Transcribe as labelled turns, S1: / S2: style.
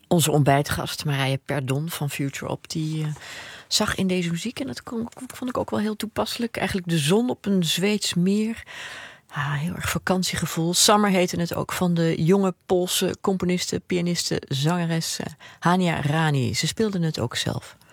S1: Onze ontbijtgast Marije Perdon van Futurop, die zag in deze muziek, en dat vond ik ook wel heel toepasselijk, eigenlijk de zon op een Zweeds meer. Heel erg vakantiegevoel. Summer heette het ook, van de jonge Poolse componiste, pianiste, zangeres Hania Rani. Ze speelde het ook zelf.